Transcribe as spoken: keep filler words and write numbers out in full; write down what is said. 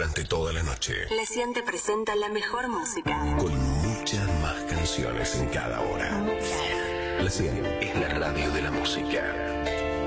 durante toda la noche. La cien te presenta la mejor música. Con muchas más canciones en cada hora. La cien es la radio de la música.